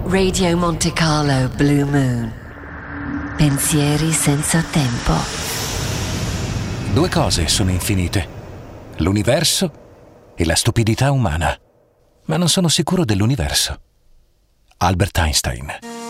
Radio Monte Carlo Blue Moon. Pensieri senza tempo. Due cose sono infinite: l'universo e la stupidità umana. Ma non sono sicuro dell'universo. Albert Einstein.